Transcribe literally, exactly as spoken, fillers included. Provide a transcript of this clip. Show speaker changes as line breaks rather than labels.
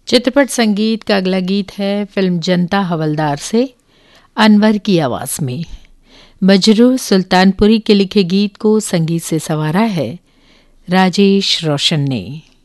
चित्रपट संगीत का अगला गीत है फिल्म जनता हवलदार से, अनवर की आवाज़ में। मजरू सुल्तानपुरी के लिखे गीत को संगीत से संवारा है राजेश रोशन ने।